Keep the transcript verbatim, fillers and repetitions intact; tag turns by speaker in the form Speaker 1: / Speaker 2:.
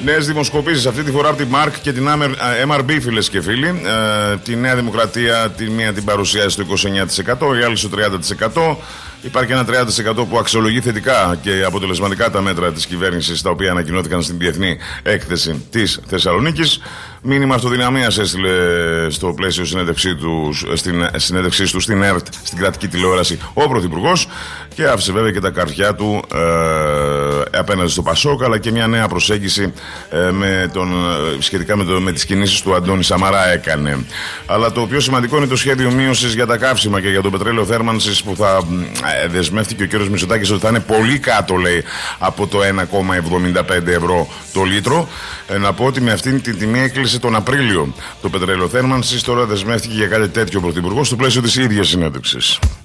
Speaker 1: Νέες δημοσκοπήσεις, αυτή τη φορά από τη Μάρκ και την εμ αρ μπι, φίλες και φίλοι. Ε, τη Νέα Δημοκρατία, τη μία την παρουσιάζει στο είκοσι εννέα τοις εκατό, η άλλη στο τριάντα τοις εκατό. Υπάρχει ένα τριάντα τοις εκατό που αξιολογεί θετικά και αποτελεσματικά τα μέτρα της κυβέρνησης, τα οποία ανακοινώθηκαν στην διεθνή έκθεση της Θεσσαλονίκης. Μήνυμα αυτοδυναμίας έστειλε στο πλαίσιο συνέντευξή του, στην συνέντευξή του στην ΕΡΤ, στην κρατική τηλεόραση, ο Πρωθυπουργός, και άφησε βέβαια και τα καρδιά του ε, απέναντι στο Πασόκ, αλλά και μια νέα προσέγγιση ε, με τον, σχετικά με, το, με τις κινήσεις του Αντώνη Σαμαρά έκανε. Αλλά το πιο σημαντικό είναι το σχέδιο μείωσης για τα καύσιμα και για το πετρέλαιο θέρμανσης, που θα ε, δεσμεύτηκε ο κ. Μητσοτάκης ότι θα είναι πολύ κάτω, λέει, από το ένα κόμμα εβδομήντα πέντε ευρώ το λίτρο. Ε, να πω ότι με αυτήν την τιμή έκλεισε τον Απρίλιο το πετρέλαιο θέρμανσης. Τώρα δεσμεύτηκε για κάτι τέτοιο ο Πρωθυπουργός στο πλαίσιο της ίδιας συνέντευξης.